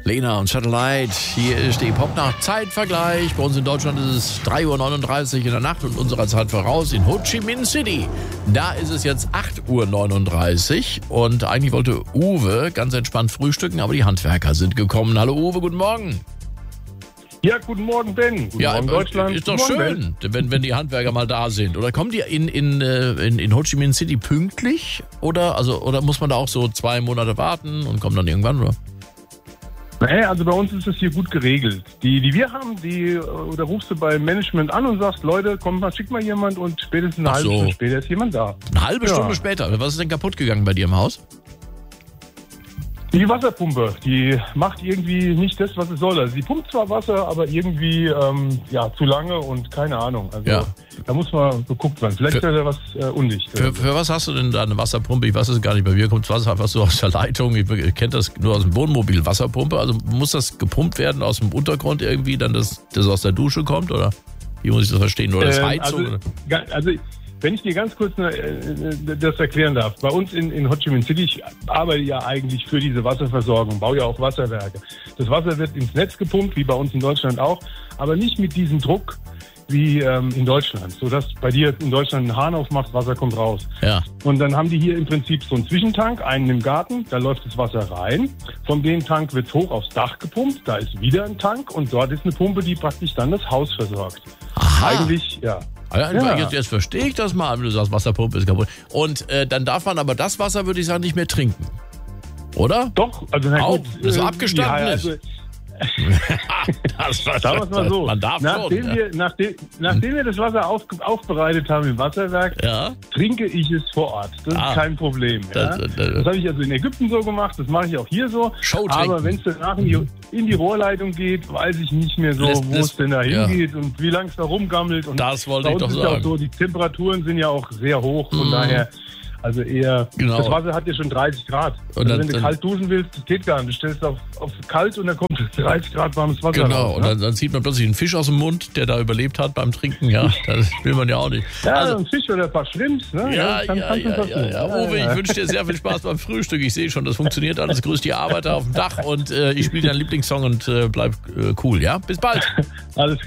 Lena und Satellite, hier ist die Popnacht-Zeitvergleich. Bei uns in Deutschland ist es 3:39 Uhr in der Nacht und unserer Zeit voraus in Ho Chi Minh City. Da ist es jetzt 8:39 Uhr und eigentlich wollte Uwe ganz entspannt frühstücken, aber die Handwerker sind gekommen. Hallo Uwe, guten Morgen. Ja, guten Morgen, Ben. Guten Morgen, Deutschland. Ist doch guten schön, Morgen, wenn die Handwerker mal da sind. Oder kommen die in Ho Chi Minh City pünktlich? Oder muss man da auch so 2 Monate warten und kommt dann irgendwann, oder? Naja, also bei uns ist es hier gut geregelt. Die wir haben, da rufst du beim Management an und sagst, Leute, komm mal, schick mal jemand und spätestens eine halbe Stunde später ist jemand da. Eine halbe Stunde später? Was ist denn kaputt gegangen bei dir im Haus? Die Wasserpumpe, die macht irgendwie nicht das, was es soll. Also sie pumpt zwar Wasser, aber irgendwie zu lange und keine Ahnung. Also da muss mal geguckt werden. Vielleicht ist da was undicht. Für was hast du denn da eine Wasserpumpe? Ich weiß es gar nicht. Bei mir kommt das Wasser einfach so aus der Leitung. Ich kenne das nur aus dem Wohnmobil. Wasserpumpe. Also muss das gepumpt werden aus dem Untergrund irgendwie, dann das aus der Dusche kommt? Oder wie muss ich das verstehen? Oder das Heizung? Wenn ich dir ganz kurz das erklären darf. Bei uns in Ho Chi Minh City, ich arbeite ja eigentlich für diese Wasserversorgung, baue ja auch Wasserwerke. Das Wasser wird ins Netz gepumpt, wie bei uns in Deutschland auch, aber nicht mit diesem Druck wie in Deutschland, sodass bei dir in Deutschland einen Hahn aufmacht, Wasser kommt raus. Ja. Und dann haben die hier im Prinzip so einen Zwischentank, einen im Garten, da läuft das Wasser rein. Von dem Tank wird es hoch aufs Dach gepumpt, da ist wieder ein Tank und dort ist eine Pumpe, die praktisch dann das Haus versorgt. Aha. Eigentlich, ja. Jetzt verstehe ich das mal, wenn du sagst, Wasserpumpe ist kaputt. Und dann darf man aber das Wasser, würde ich sagen, nicht mehr trinken. Oder? Doch, also na gut. Das so abgestanden ist. Sagen wir es mal so. Man darf nachdem wir das Wasser aufbereitet haben im Wasserwerk, trinke ich es vor Ort. Das ist kein Problem. Das habe ich also in Ägypten so gemacht, das mache ich auch hier so. Aber wenn es danach in die Rohrleitung geht, weiß ich nicht mehr so, wo es denn da hingeht und wie lange es da rumgammelt. Und das wollte ich doch sagen. Auch so, die Temperaturen sind ja auch sehr hoch, von daher... Also eher, das Wasser hat ja schon 30 Grad. Und wenn du kalt duschen willst, das geht gar nicht. Du stellst auf kalt und dann kommt 30 Grad warmes Wasser raus. Genau, und dann zieht man plötzlich einen Fisch aus dem Mund, der da überlebt hat beim Trinken. Ja, das will man ja auch nicht. Ja, also, ein Fisch oder ein paar Shrimps. Ne? Ja. Uwe, ich wünsche dir sehr viel Spaß beim Frühstück. Ich sehe schon, das funktioniert alles. Grüß die Arbeiter auf dem Dach und ich spiele deinen Lieblingssong und bleib cool. Ja, bis bald. Alles